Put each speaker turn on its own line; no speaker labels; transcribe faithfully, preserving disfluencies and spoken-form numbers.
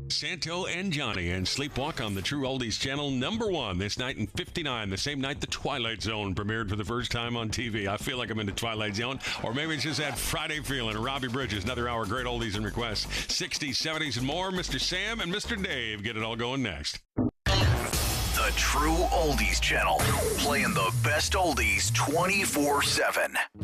Santo and Johnny and Sleepwalk on the True Oldies channel, number one this night in fifty-nine, the same night the Twilight Zone premiered for the first time on T V. I feel like I'm in the Twilight Zone, or maybe it's just that Friday feeling. Robbie Bridges, another hour, great oldies and requests, sixties, seventies, and more. Mister Sam and Mister Dave get it all going next.
The True Oldies channel, playing the best oldies twenty-four seven.